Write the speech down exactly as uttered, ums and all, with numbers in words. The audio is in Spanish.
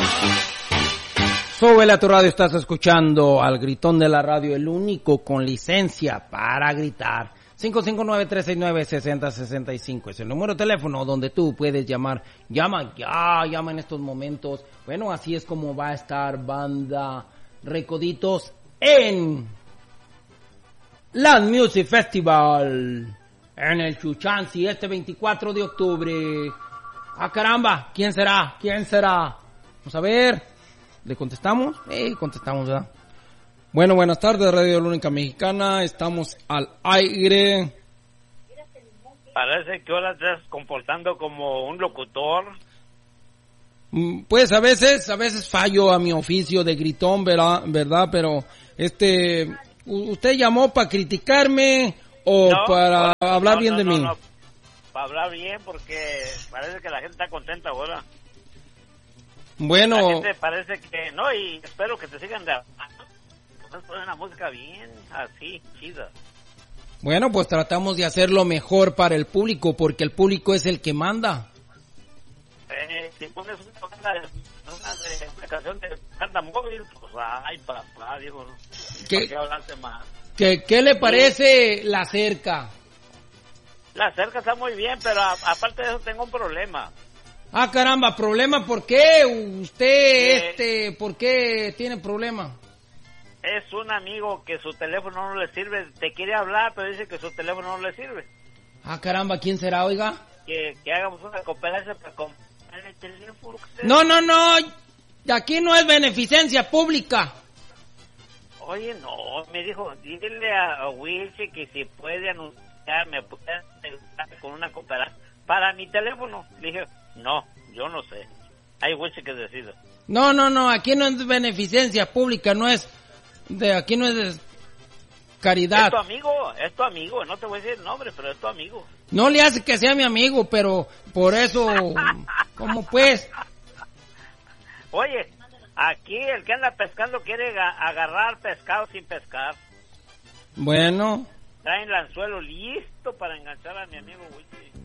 Súbele a tu radio, estás escuchando al gritón de la radio, el único con licencia para gritar. cinco cinco nueve, tres seis nueve, seis cero seis cinco es el número de teléfono donde tú puedes llamar. Llama ya, llama en estos momentos. Bueno, así es como va a estar Banda Recoditos en Land Music Festival en el Chuchansi este veinticuatro de octubre. Ah, caramba, ¿quién será? ¿Quién será? Vamos a ver. ¿Le contestamos? Eh, contestamos, ¿verdad? Bueno, buenas tardes, Radio La Única Mexicana. Estamos al aire. Parece que ahora estás comportando como un locutor. Pues a veces, a veces fallo a mi oficio de gritón, ¿verdad? ¿verdad? Pero, este, ¿usted llamó para criticarme o no, para no, hablar no, bien de mí? No, para hablar bien, porque parece que la gente está contenta ahora. Bueno. La gente parece que, no, y espero que te sigan de... Poner una música bien, así, chida. Bueno, pues tratamos de hacer lo mejor para el público, porque el público es el que manda. Eh, si pones una, una, una, una canción de banda móvil, pues, ay, papá, digo, ¿Qué, ¿qué hablaste más? ¿Qué, ¿Qué le parece sí. La cerca? La cerca está muy bien, pero a, aparte de eso tengo un problema. Ah, caramba, ¿problema por qué? Usted, eh, este, ¿por qué tiene problema? Es un amigo que su teléfono no le sirve, te quiere hablar, pero dice que su teléfono no le sirve. Ah, caramba, ¿quién será, oiga? Que, que hagamos una cooperación para comprar el teléfono. No, no, no, aquí no es beneficencia pública. Oye, no, me dijo, dile a, a Wilson que si puede anunciar, me puede ayudar con una cooperación para mi teléfono. Le dije, no, yo no sé, hay Wilson que decida. No, no, no, aquí no es beneficencia pública, no es... De aquí no es de caridad. Es tu amigo, es tu amigo, no te voy a decir el nombre, pero es tu amigo. No le hace que sea mi amigo, pero por eso, ¿cómo pues? Oye, aquí el que anda pescando quiere agarrar pescado sin pescar. Bueno. Traen el anzuelo listo para enganchar a mi amigo Wichi.